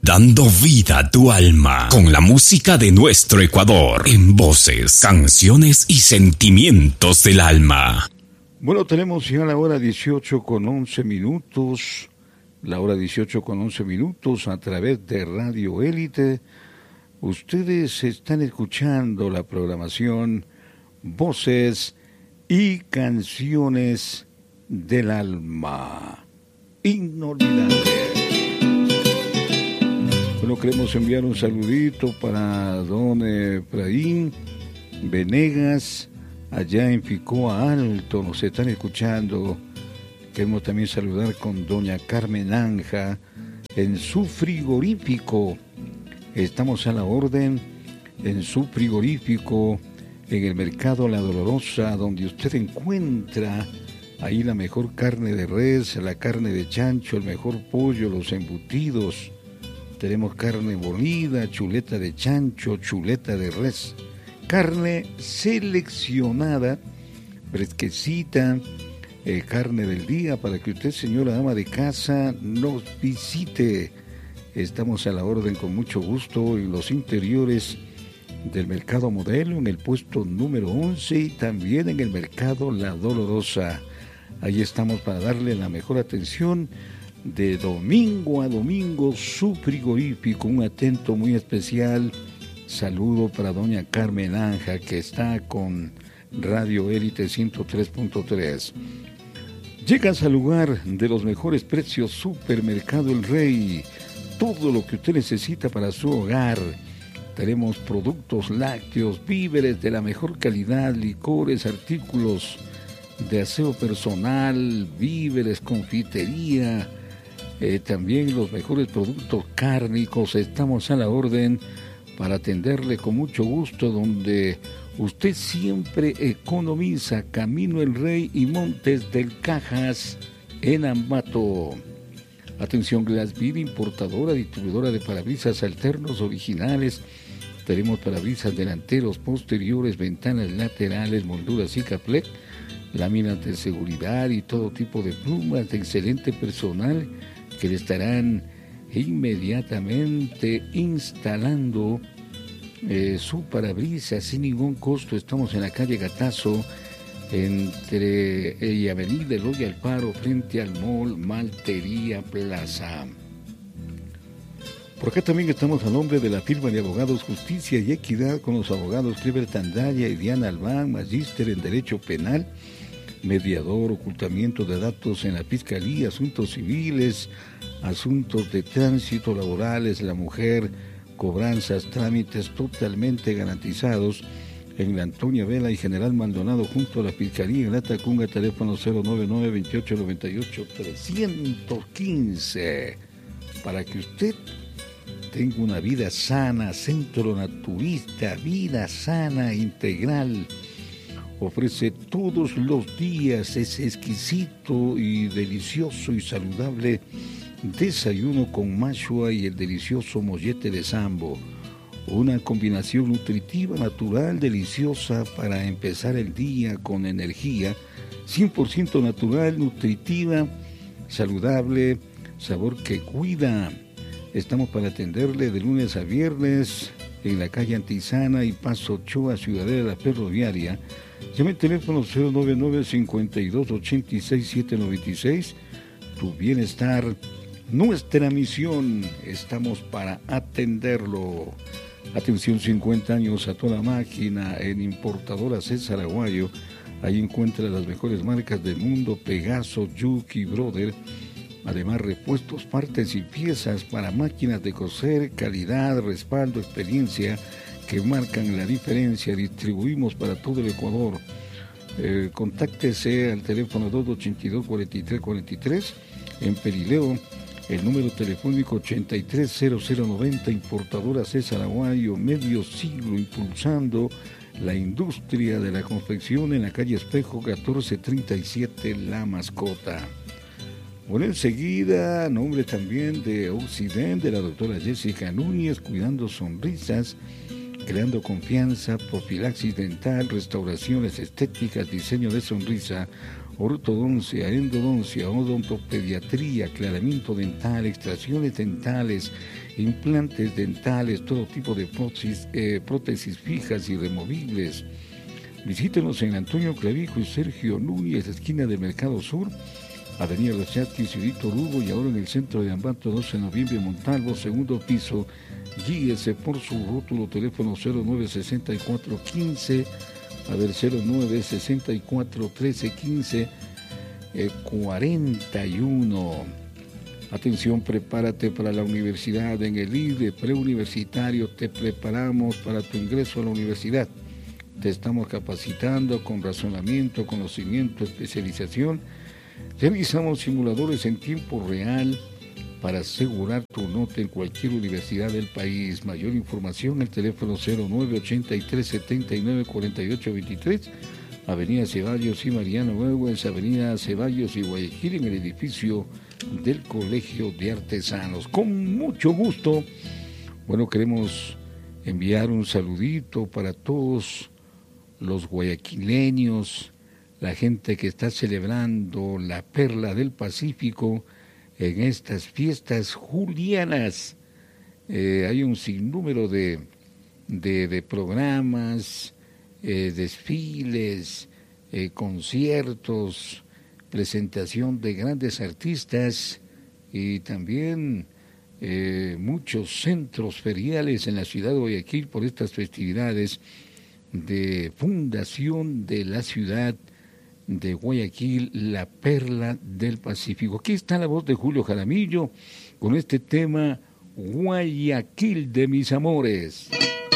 Dando vida a tu alma con la música de nuestro Ecuador en voces, canciones y sentimientos del alma. Bueno, tenemos ya la hora 18:11. La hora 18:11 a través de Radio Élite. Ustedes están escuchando la programación Voces y Canciones del Alma. Inolvidable. Bueno, queremos enviar un saludito para don Efraín Venegas, allá en Ficoa Alto, nos están escuchando. Queremos también saludar con doña Carmen Anja en su frigorífico. Estamos a la orden en su frigorífico, en el mercado La Dolorosa, donde usted encuentra ahí la mejor carne de res, la carne de chancho, el mejor pollo, los embutidos. Tenemos carne molida, chuleta de chancho, chuleta de res, carne seleccionada, fresquecita, carne del día, para que usted, señora ama de casa, nos visite. Estamos a la orden con mucho gusto en los interiores del Mercado Modelo, en el puesto número 11 y también en el Mercado La Dolorosa. Ahí estamos para darle la mejor atención de domingo a domingo, su frigorífico. Un atento muy especial saludo para doña Carmen Anja, que está con Radio Élite 103.3. Llegas al lugar de los mejores precios, Supermercado El Rey. Todo lo que usted necesita para su hogar. Tenemos productos lácteos, víveres de la mejor calidad, licores, artículos de aseo personal, víveres, confitería, también los mejores productos cárnicos. Estamos a la orden para atenderle con mucho gusto, donde usted siempre economiza. Camino El Rey y Montes del Cajas en Ambato. Atención, Glassbeer, importadora, distribuidora de parabrisas alternos originales. Tenemos parabrisas delanteros, posteriores, ventanas laterales, molduras Cicaplec, láminas de seguridad y todo tipo de plumas de excelente personal que le estarán inmediatamente instalando su parabrisas sin ningún costo. Estamos en la calle Gatazo, entre y Avenida Eloy Alfaro, frente al Mall Maltería Plaza. Por acá también estamos a nombre de la firma de abogados Justicia y Equidad, con los abogados Cleber Tandaya y Diana Albán, magíster en Derecho Penal, mediador, ocultamiento de datos en la Fiscalía, asuntos civiles, asuntos de tránsito, laborales, la mujer, cobranzas, trámites totalmente garantizados en la Antonia Vela y General Maldonado, junto a la Fiscalía en la Tacunga. Teléfono 099-2898-315, para que usted tenga una vida sana. Centro Naturista, vida sana integral. Ofrece todos los días ese exquisito y delicioso y saludable desayuno con mashua y el delicioso mollete de sambo. Una combinación nutritiva, natural, deliciosa para empezar el día con energía. 100% natural, nutritiva, saludable, sabor que cuida. Estamos para atenderle de lunes a viernes en la calle Antizana y Paso Ochoa, Ciudadela Ferroviaria. Llame al teléfono 099-5286-796. Tu bienestar, nuestra misión. Estamos para atenderlo. Atención, 50 años a toda máquina en Importadora César Aguayo. Ahí encuentra las mejores marcas del mundo: Pegaso, Yuki, Brother. Además, repuestos, partes y piezas para máquinas de coser, calidad, respaldo, experiencia que marcan la diferencia. Distribuimos para todo el Ecuador. Contáctese al teléfono 282-4343 en Perileo. El número telefónico 830090, Importadora César Aguayo, medio siglo impulsando la industria de la confección, en la calle Espejo 1437, La Mascota. Bueno, enseguida, nombre también de Occidente, de la doctora Jessica Núñez, cuidando sonrisas, creando confianza, profilaxis dental, restauraciones estéticas, diseño de sonrisa. ortodoncia, endodoncia, odontopediatría, aclaramiento dental, extracciones dentales, implantes dentales, todo tipo de prótesis fijas y removibles. Visítenos en Antonio Clavijo y Sergio Núñez, esquina del Mercado Sur, Avenida Los Yaquis y Víctor Hugo, y ahora en el centro de Ambato, 12 de noviembre, Montalvo, segundo piso. Guíese por su rótulo, teléfono 096415, 09641315 41. Atención, prepárate para la universidad. En el IDE preuniversitario te preparamos para tu ingreso a la universidad. Te estamos capacitando con razonamiento, conocimiento, especialización. Realizamos simuladores en tiempo real para asegurar tu nota en cualquier universidad del país. Mayor información al teléfono 0983-794823, Avenida Ceballos y Mariano Huehues, Avenida Ceballos y Guayaquil, en el edificio del Colegio de Artesanos. Con mucho gusto, bueno, queremos enviar un saludito para todos los guayaquileños, la gente que está celebrando la Perla del Pacífico en estas fiestas julianas. Hay un sinnúmero de programas, desfiles, conciertos, presentación de grandes artistas y también muchos centros feriales en la ciudad de Guayaquil por estas festividades de fundación de la ciudad de Guayaquil, la Perla del Pacífico. Aquí está la voz de Julio Jaramillo con este tema, Guayaquil de mis amores.